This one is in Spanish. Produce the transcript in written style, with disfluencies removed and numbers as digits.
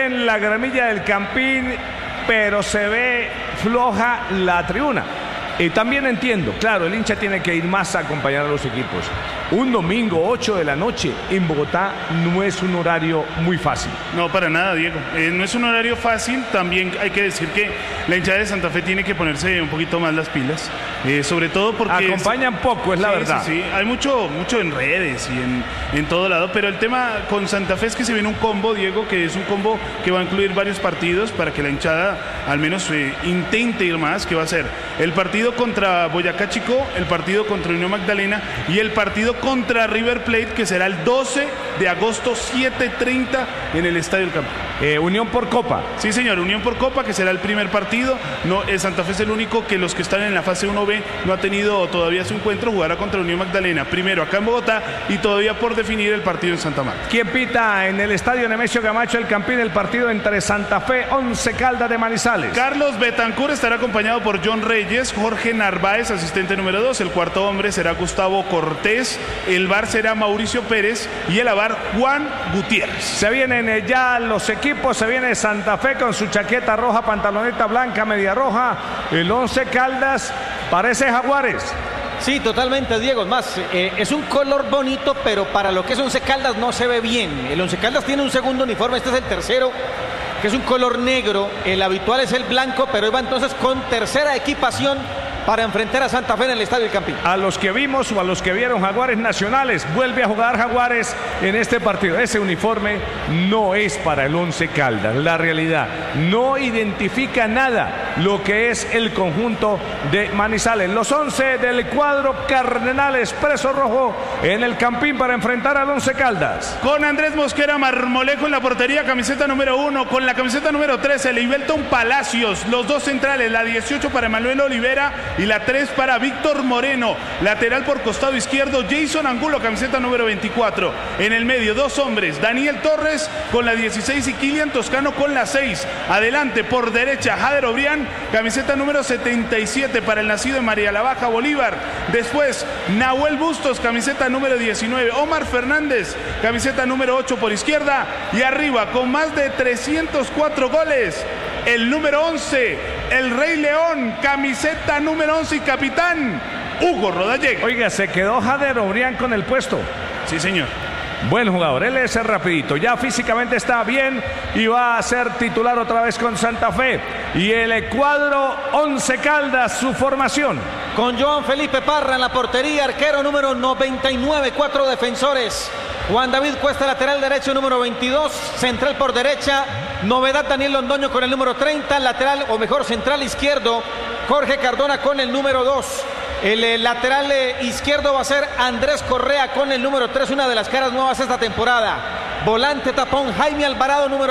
bien la gramilla del Campín, pero se ve floja la tribuna. Y también entiendo, claro, el hincha tiene que ir más a acompañar a los equipos. Un domingo, 8 de la noche, en Bogotá, no es un horario muy fácil. No, para nada, Diego. No es un horario fácil. También hay que decir que la hinchada de Santa Fe tiene que ponerse un poquito más las pilas. Sobre todo porque... Acompañan poco, es la verdad. Sí. Hay mucho en redes y en todo lado. Pero el tema con Santa Fe es que se viene un combo, Diego, que es un combo que va a incluir varios partidos para que la hinchada al menos intente ir más, que va a ser el partido contra Boyacá Chicó, el partido contra Unión Magdalena y el partido contra River Plate, que será el 12 de agosto, 7:30 en el Estadio del Campo. Unión por Copa. Sí, señor, Unión por Copa, que será el primer partido. No, Santa Fe es el único que los que están en la fase 1B no ha tenido todavía su encuentro. Jugará contra Unión Magdalena, primero acá en Bogotá y todavía por definir el partido en Santa Marta. ¿Quién pita en el Estadio Nemesio Camacho el Campín el partido entre Santa Fe, Once Caldas de Manizales? Carlos Betancur estará acompañado por John Reyes, Jorge Narváez, asistente número 2. El cuarto hombre será Gustavo Cortés. El VAR será Mauricio Pérez y el AVAR Juan Gutiérrez. Se vienen ya los equipos, se viene Santa Fe con su chaqueta roja, pantaloneta blanca, media roja. El Once Caldas parece Jaguares. Sí, totalmente, Diego. Es más, es un color bonito, pero para lo que es Once Caldas no se ve bien. El Once Caldas tiene un segundo uniforme, este es el tercero, que es un color negro. El habitual es el blanco, pero iba entonces con tercera equipación para enfrentar a Santa Fe en el Estadio del Campín. A los que vimos o a los que vieron Jaguares Nacionales, vuelve a jugar Jaguares en este partido. Ese uniforme no es para el Once Caldas. La realidad no identifica nada lo que es el conjunto de Manizales. Los 11 del cuadro Cardenal Expreso Rojo en el Campín para enfrentar al Once Caldas. Con Andrés Mosquera Marmolejo en la portería, camiseta número 1. Con la camiseta número 13, Leibelton Palacios. Los dos centrales, la 18 para Manuel Olivera y la 3 para Víctor Moreno. Lateral por costado izquierdo, Jason Angulo, camiseta número 24. En el medio, dos hombres, Daniel Torres con la 16 y Kilian Toscano con la 6. Adelante por derecha, Jader Obrián, camiseta número 77 para el nacido en María la Baja, Bolívar. Después, Nahuel Bustos, camiseta número 19. Omar Fernández, camiseta número 8 por izquierda. Y arriba, con más de 304 goles, el número 11, el Rey León, camiseta número 11 y capitán, Hugo Rodallega. Oiga, se quedó Jader Obrián con el puesto. Sí, señor. Buen jugador, él es rapidito, ya físicamente está bien y va a ser titular otra vez con Santa Fe. Y el cuadro Once Caldas, su formación. Con Joan Felipe Parra en la portería, arquero número 99, 4 defensores. Juan David Cuesta, lateral derecho número 22, central por derecha. Novedad Daniel Londoño con el número 30, lateral o mejor central izquierdo, Jorge Cardona con el número 2. El lateral izquierdo va a ser Andrés Correa con el número 3, una de las caras nuevas esta temporada. Volante tapón Jaime Alvarado, número